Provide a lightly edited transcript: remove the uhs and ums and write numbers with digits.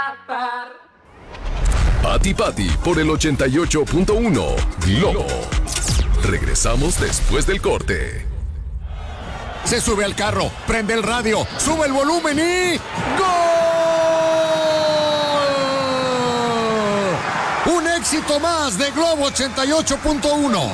Pati Pati por el 88.1 Globo. Regresamos después del corte. Se sube al carro, prende el radio, sube el volumen y ¡gol! Un éxito más de Globo 88.1.